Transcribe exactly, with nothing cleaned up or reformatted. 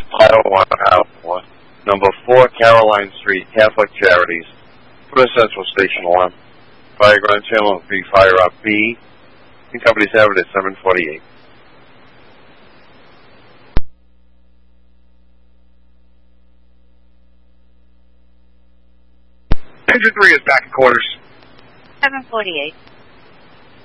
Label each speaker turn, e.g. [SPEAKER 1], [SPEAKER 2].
[SPEAKER 1] Fire one, four. Number four, Caroline Street, Catholic Charities. Put a central station alarm. Fire ground channel B, fire up B. And companies have it at seven forty-eight.
[SPEAKER 2] Engine three is back in quarters.
[SPEAKER 3] seven forty-eight.